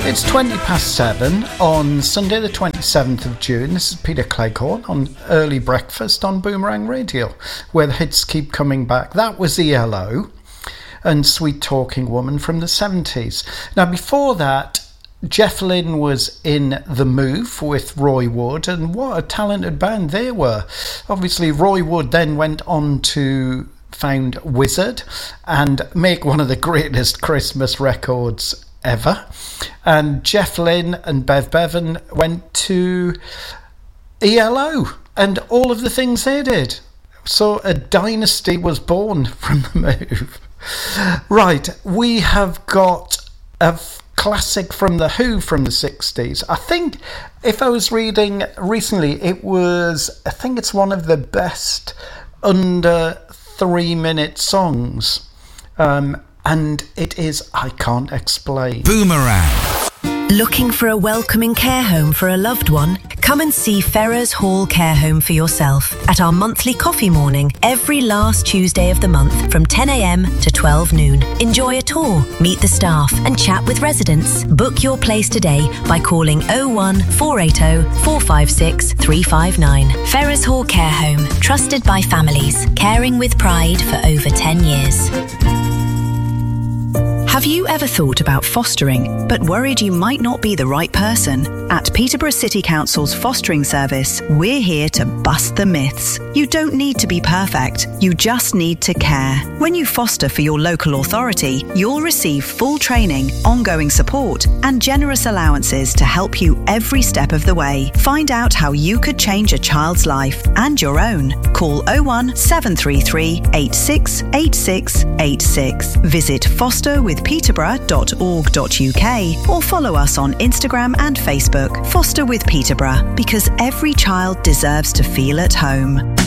It's 7:20 on Sunday the 27th of June. This is Peter Cleghorn on Early Breakfast on Boomerang Radio, where the hits keep coming back. That was ELO and Sweet Talking Woman from the 70s. Now before that, Jeff Lynne was in The Move with Roy Wood, and what a talented band they were. Obviously Roy Wood then went on to found Wizard and make one of the greatest Christmas records ever, and Jeff Lynne and Bev Bevan went to ELO and all of the things they did. So a dynasty was born from The Move. Right, we have got a classic from The Who from the 60s. I think, if I was reading recently, I think it's one of the best under 3-minute songs. And it is I Can't Explain. Boomerang. Looking for a welcoming care home for a loved one? Come and see Ferrers Hall Care Home for yourself at our monthly coffee morning every last Tuesday of the month from 10 a.m. to 12 noon. Enjoy a tour, meet the staff and chat with residents. Book your place today by calling 01 480 456 359. Ferrers Hall Care Home, trusted by families, caring with pride for over 10 years. Have you ever thought about fostering, but worried you might not be the right person? At Peterborough City Council's fostering service, we're here to bust the myths. You don't need to be perfect, you just need to care. When you foster for your local authority, you'll receive full training, ongoing support, and generous allowances to help you every step of the way. Find out how you could change a child's life and your own. Call 01 733 86 86 86. Visit fosterwithpeterborough.org.uk or follow us on Instagram and Facebook. Foster with Peterborough, because every child deserves to feel at home.